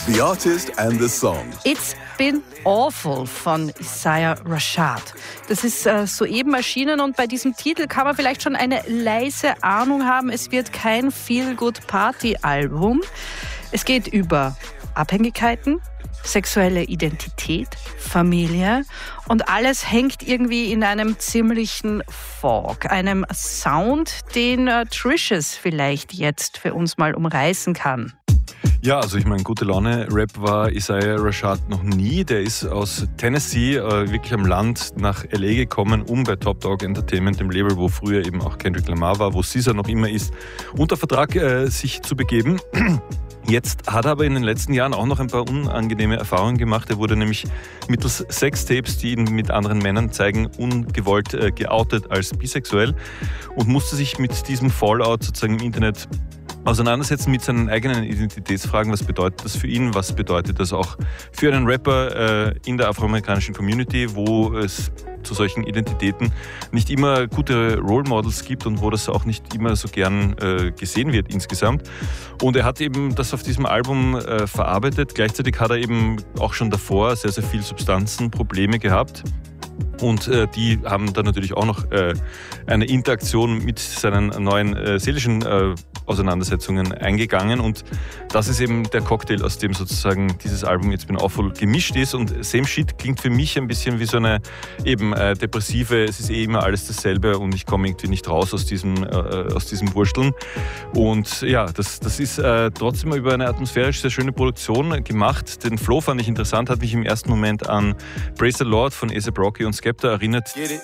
The artist and the song. It's Been Awful von Isaiah Rashad. Das ist soeben erschienen und bei diesem Titel kann man vielleicht schon eine leise Ahnung haben, es wird kein Feel-Good-Party-Album. Es geht über Abhängigkeiten, sexuelle Identität, Familie und alles hängt irgendwie in einem ziemlichen Fog, einem Sound, den Tricious vielleicht jetzt für uns mal umreißen kann. Ja, also ich meine, gute Laune-Rap war Isaiah Rashad noch nie. Der ist aus Tennessee, wirklich am Land, nach L.A. gekommen, um bei Top Dog Entertainment, dem Label, wo früher eben auch Kendrick Lamar war, wo SZA noch immer ist, unter Vertrag sich zu begeben. Jetzt hat er aber in den letzten Jahren auch noch ein paar unangenehme Erfahrungen gemacht. Er wurde nämlich mittels Sextapes, die ihn mit anderen Männern zeigen, ungewollt geoutet als bisexuell und musste sich mit diesem Fallout sozusagen im Internet auseinandersetzen mit seinen eigenen Identitätsfragen. Was bedeutet das für ihn? Was bedeutet das auch für einen Rapper in der afroamerikanischen Community, wo es zu solchen Identitäten nicht immer gute Role Models gibt und wo das auch nicht immer so gern gesehen wird insgesamt. Und er hat eben das auf diesem Album verarbeitet. Gleichzeitig hat er eben auch schon davor sehr, sehr viel Substanzenprobleme gehabt. Und die haben dann natürlich auch noch eine Interaktion mit seinen neuen seelischen Auseinandersetzungen eingegangen. Und das ist eben der Cocktail, aus dem sozusagen dieses Album It's Been Awful gemischt ist. Und Same Shit klingt für mich ein bisschen wie so eine eben depressive, es ist immer alles dasselbe und ich komme irgendwie nicht raus aus diesem Wursteln. Und ja, das ist trotzdem über eine atmosphärisch sehr schöne Produktion gemacht. Den Flow fand ich interessant, hat mich im ersten Moment an Praise the Lord von A$AP Rocky und Skepta erinnert,